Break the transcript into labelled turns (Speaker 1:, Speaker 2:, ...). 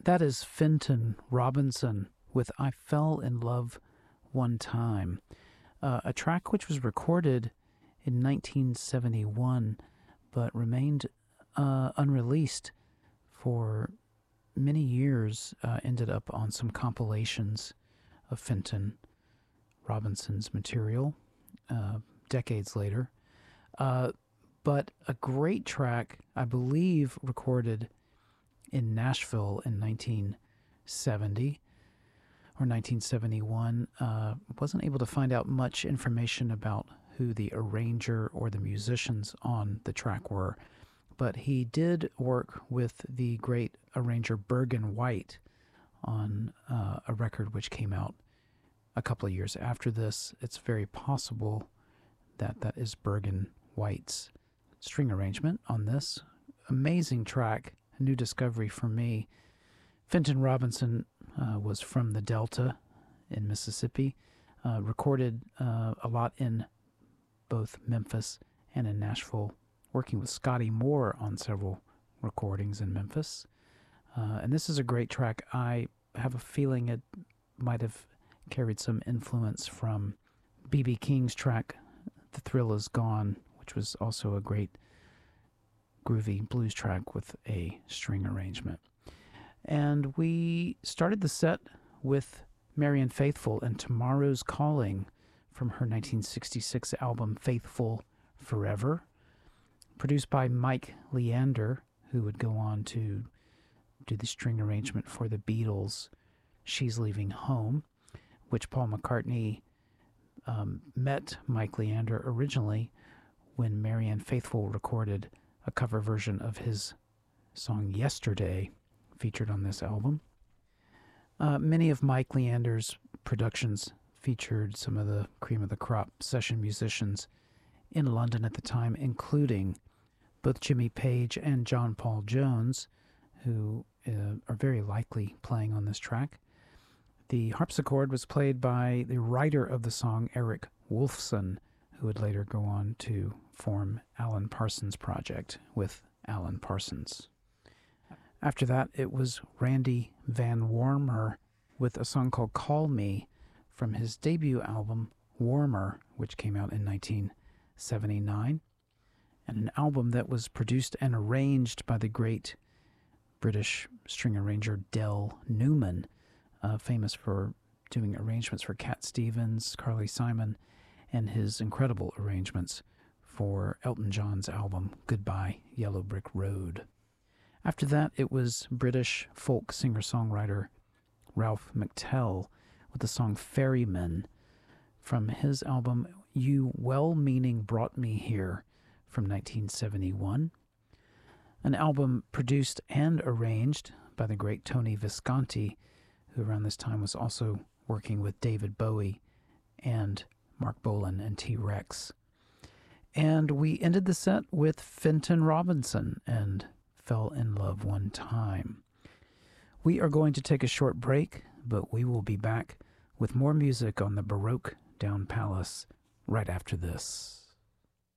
Speaker 1: That is Fenton Robinson with I Fell in Love One Time, a track which was recorded in 1971 but remained unreleased for many years, ended up on some compilations of Fenton Robinson's material decades later. But a great track, I believe, recorded in Nashville in 1970 or 1971. Wasn't able to find out much information about who the arranger or the musicians on the track were, but he did work with the great arranger Bergen White on a record which came out a couple of years after this. It's very possible that that is Bergen White's string arrangement on this amazing track, a new discovery for me. Fenton Robinson was from the Delta in Mississippi, recorded a lot in both Memphis and in Nashville, working with Scotty Moore on several recordings in Memphis. And this is a great track. I have a feeling it might have carried some influence from B.B. King's track, The Thrill Is Gone, which was also a great groovy blues track with a string arrangement. And we started the set with Marianne Faithfull and Tomorrow's Calling from her 1966 album Faithful Forever, produced by Mike Leander, who would go on to do the string arrangement for the Beatles' She's Leaving Home, which Paul McCartney met Mike Leander originally when Marianne Faithfull recorded a cover version of his song Yesterday, featured on this album. Many of Mike Leander's productions featured some of the cream of the crop session musicians in London at the time, including both Jimmy Page and John Paul Jones, who are very likely playing on this track. The harpsichord was played by the writer of the song, Eric Wolfson, who would later go on to form Alan Parsons Project with Alan Parsons. After that, it was Randy Van Warmer with a song called Call Me from his debut album, Warmer, which came out in 1979, and an album that was produced and arranged by the great British string arranger Del Newman, famous for doing arrangements for Cat Stevens, Carly Simon, and his incredible arrangements for Elton John's album Goodbye Yellow Brick Road. After that, it was British folk singer-songwriter Ralph McTell with the song Ferryman from his album You Well-Meaning Brought Me Here from 1971, an album produced and arranged by the great Tony Visconti, who around this time was also working with David Bowie and Mark Bolan and T-Rex. And we ended the set with Fenton Robinson and Fell in Love One Time. We are going to take a short break, but we will be back with more music on the Baroque Down Palace right after this.